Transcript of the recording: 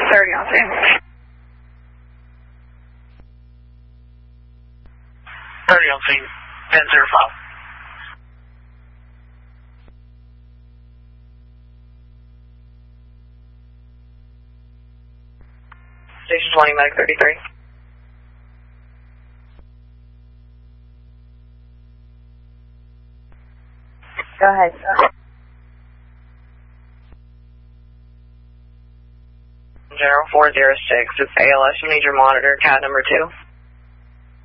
30 on scene. 30 on scene. 10-05. Station 20, Medic 33. Go ahead. General 406, it's ALS. You need your monitor, CAD number 2.